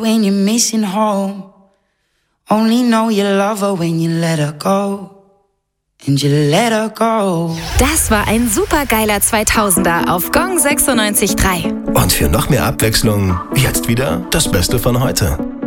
When you're missing home, only know you love her when you let her go. And you let her go. Das war ein supergeiler 2000er auf Gong 96.3. Und für noch mehr Abwechslung, jetzt wieder das Beste von heute.